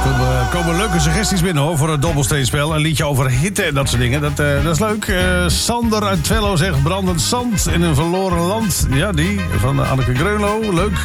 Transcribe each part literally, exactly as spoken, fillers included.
Er komen leuke suggesties binnen hoor, voor het dobbelsteenspel. Een liedje over hitte en dat soort dingen. Dat, uh, dat is leuk. Uh, Sander uit Twello zegt brandend zand in een verloren land. Ja, die van Anneke Greunlo. Leuk.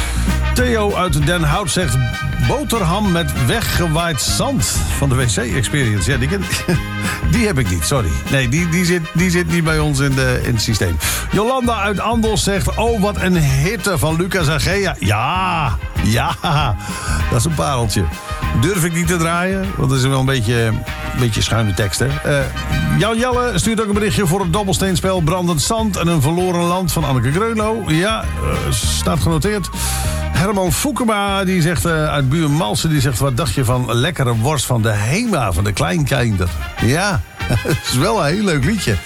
Theo uit Den Hout zegt boterham met weggewaaid zand van de W C-experience. Ja, die, ken, die heb ik niet, sorry. Nee, die, die, zit, die zit niet bij ons in, de, in het systeem. Jolanda uit Andels zegt, oh, wat een hitte van Lucas en Gea. Ja, ja, dat is een pareltje. Durf ik niet te draaien, want dat is wel een beetje, een beetje schuine tekst, hè. Uh, Jan Jelle stuurt ook een berichtje voor het dobbelsteenspel Brandend Zand en een verloren land van Anneke Greunlo. Ja, uh, staat genoteerd. Herman Foukema, die zegt uh, uit Buurmalsen, die zegt, wat dacht je van lekkere worst van de Hema, van de Kleinkinder? Ja, dat is wel een heel leuk liedje.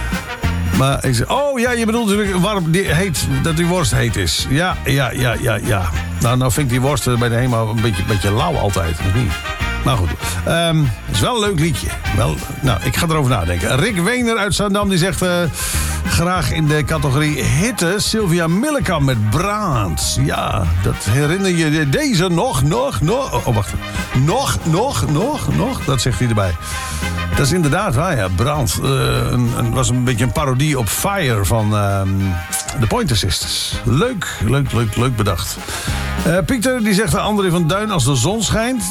Maar ik zeg, oh ja, je bedoelt natuurlijk warm, die heet, dat die worst heet is. Ja, ja, ja, ja, ja. Nou, nou vind ik die worst bij de Hema een beetje, beetje lauw altijd, of niet? Maar goed, um, het is wel een leuk liedje. Wel, nou, ik ga erover nadenken. Rick Wener uit Zandam, die zegt... Uh, graag in de categorie hitte Sylvia Millekam met Brand. Ja, dat herinner je deze nog, nog, nog... Oh, wacht. Nog, nog, nog, nog. Dat zegt hij erbij. Dat is inderdaad waar, ja. Brand. Uh, een, een, was een beetje een parodie op Fire van uh, de Pointer Sisters. Leuk, leuk, leuk, leuk bedacht. Uh, Pieter, die zegt André van Duin als de zon schijnt.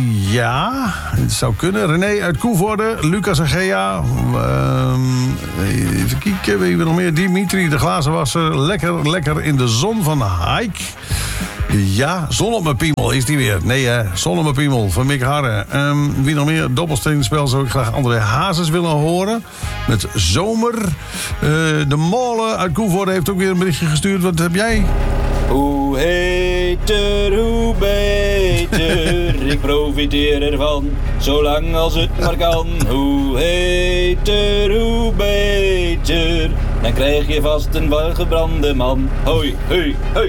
Ja, het zou kunnen. René uit Koevoorde, Lucas en Gea. Uh, even kijken, wie we nog meer? Dimitri, de glazenwasser. Lekker, lekker in de zon van Haik. Ja, zon op mijn piemel is die weer. Nee, hè, zon op mijn piemel van Mick Harre. Um, wie nog meer? Dobbelsteenspel zou ik graag André Hazes willen horen. Met Zomer. Uh, de Molen uit Koevoorde heeft ook weer een berichtje gestuurd. Wat heb jij? Hoe heter, hoe beter, ik profiteer ervan, zolang als het maar kan. Hoe heter, hoe beter, dan krijg je vast een welgebrande man. Hoi, hoi, hoi.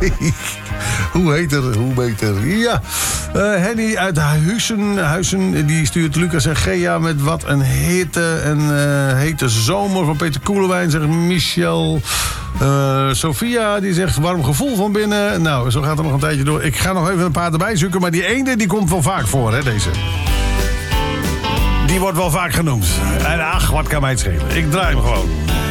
Hoe heter, hoe beter. Ja, uh, Henny uit Huizen, Huizen, die stuurt Lucas en Gea met wat een hitte en uh, hete zomer van Peter Koelewijn, zegt Michel. Uh, Sophia, die zegt warm gevoel van binnen. Nou, zo gaat het nog een tijdje door. Ik ga nog even een paar erbij zoeken, maar die ene die komt wel vaak voor, hè, deze. Die wordt wel vaak genoemd. En ach, wat kan mij het schelen. Ik draai hem gewoon.